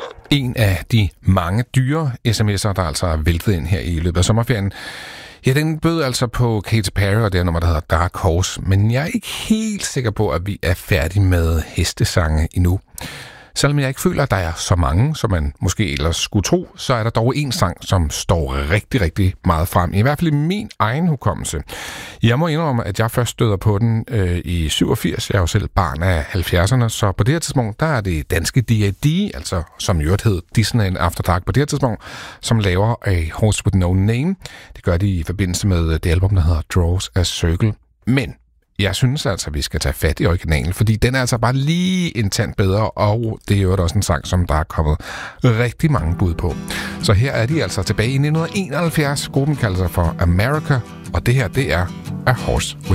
En af de mange dyre sms'er, der altså er væltet ind her i løbet af sommerferien, ja, den bød altså på Katy Perry og det nummer, der hedder Dark Horse. Men jeg er ikke helt sikker på, at vi er færdige med hestesange endnu. Selvom jeg ikke føler, at der er så mange, som man måske ellers skulle tro, så er der dog en sang, som står rigtig, rigtig meget frem. I hvert fald i min egen hukommelse. Jeg må indrømme, at jeg først støder på den i 87. Jeg er jo selv barn af 70'erne, så på det her tidspunkt, der er det danske D.A.D., altså som i øvrigt hed Disney After Dark på det her tidspunkt, som laver A Horse With No Name. Det gør de i forbindelse med det album, der hedder Draws a Circle. Men jeg synes altså, at vi skal tage fat i originalen, fordi den er altså bare lige en tand bedre, og det er jo også en sang, som der er kommet rigtig mange bud på. Så her er de altså tilbage i 1971. Gruppen kalder sig for America, og det her, det er A Horse